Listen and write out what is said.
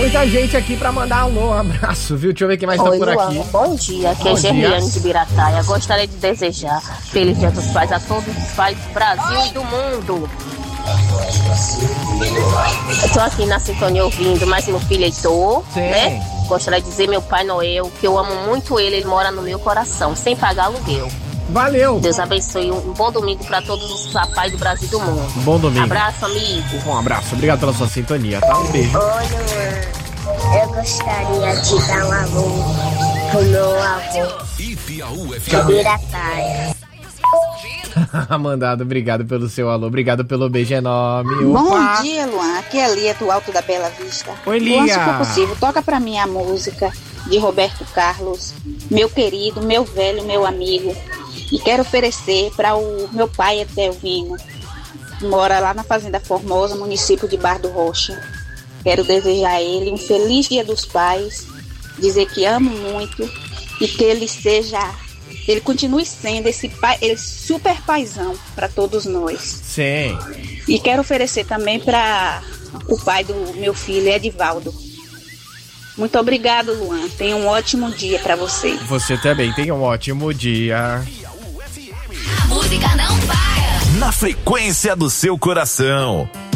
muita gente aqui pra mandar alô, abraço, viu? Deixa eu ver quem mais tá por Luan, aqui. bom dia, aqui é Gerliane de Birataia. Gostaria de desejar Feliz Dia dos Pais a todos os pais do Brasil e do mundo. Eu tô aqui na sintonia ouvindo, mas meu filho Heitor, né? Gostaria de dizer meu Pai Noel, que eu amo muito ele mora no meu coração, sem pagar aluguel. Valeu! Deus abençoe, um bom domingo pra todos os papais do Brasil e do mundo. Bom domingo. Abraço, amigo. Um abraço, obrigado pela sua sintonia, tá? Um beijo. Oi, Luan. Eu gostaria de dar um alô pro meu avô de Birataia. Mandado, obrigado pelo seu alô, obrigado pelo beijo enorme. Bom dia, Luan. Aqui é Lia do Alto da Bela Vista. Oi, Luan, Lia. se for possível, toca pra mim a música de Roberto Carlos, meu querido, meu velho, meu amigo. E quero oferecer para o meu pai Etelvino, que mora lá na Fazenda Formosa, município de Bar do Rocha. Quero desejar a ele um feliz Dia dos Pais, dizer que amo muito e que ele continue sendo esse pai, esse super paizão para todos nós. Sim. E quero oferecer também para o pai do meu filho, Edivaldo. Muito obrigado, Luan. Tenha um ótimo dia para você. Você também tenha um ótimo dia. A música não para. Na frequência do seu coração.